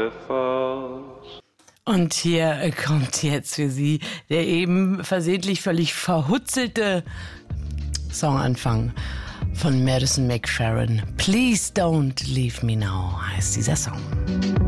waterfalls. Und hier kommt jetzt für Sie der eben versehentlich völlig verhutzelte Songanfang von Madison McFerrin. Please Don't Leave Me Now heißt dieser Song.